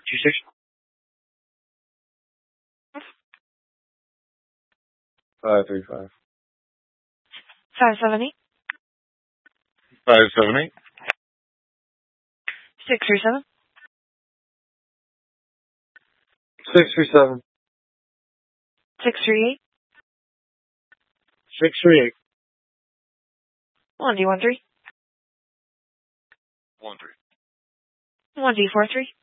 26. 535. 578. 578. 637. 637. 638. 638. 1D13. 13. 1D43.